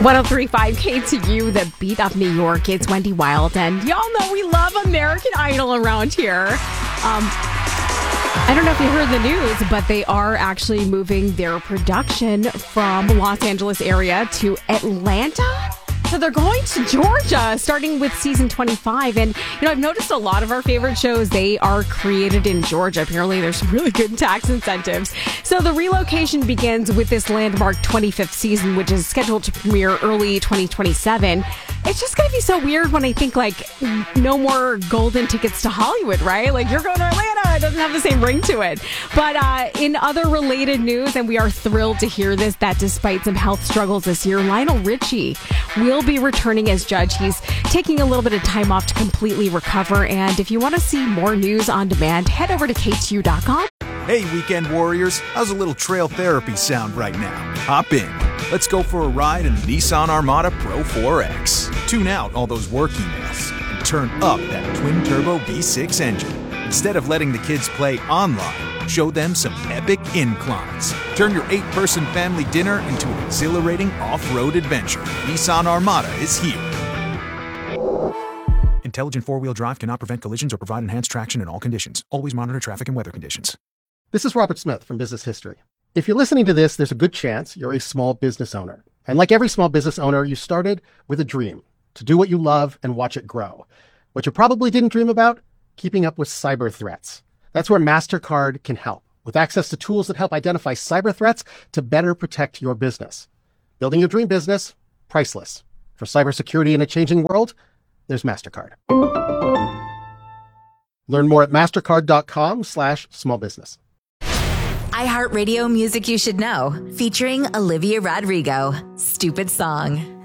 103.5 KTU, the beat of New York. It's Wendy Wild, and y'all know we love American Idol around here. I don't know if you heard the news, but they are actually moving their production from Los Angeles area to Atlanta. So they're going to Georgia, starting with season 25. And, I've noticed a lot of our favorite shows, they are created in Georgia. Apparently, there's some really good tax incentives. So the relocation begins with this landmark 25th season, which is scheduled to premiere early 2027. It's just going to be so weird when I think, no more golden tickets to Hollywood, right? Like, you're going to Atlanta. It doesn't have the same ring to it. But in other related news, and we are thrilled to hear this, that despite some health struggles this year, Lionel Richie will be returning as judge. He's taking a little bit of time off to completely recover. And if you want to see more news on demand, head over to KTU.com. Hey, weekend warriors. How's a little trail therapy sound right now? Hop in. Let's go for a ride in the Nissan Armada Pro 4X. Tune out all those work emails and turn up that twin-turbo V6 engine. Instead of letting the kids play online, show them some epic inclines. Turn your 8-person family dinner into an exhilarating off-road adventure. Nissan Armada is here. Intelligent four-wheel drive cannot prevent collisions or provide enhanced traction in all conditions. Always monitor traffic and weather conditions. This is Robert Smith from Business History. If you're listening to this, there's a good chance you're a small business owner. And like every small business owner, you started with a dream to do what you love and watch it grow. What you probably didn't dream about? Keeping up with cyber threats. That's where MasterCard can help, with access to tools that help identify cyber threats to better protect your business. Building your dream business, priceless. For cybersecurity in a changing world, there's MasterCard. Learn more at mastercard.com/smallbusiness. iHeartRadio Music You Should Know, featuring Olivia Rodrigo. Stupid Song.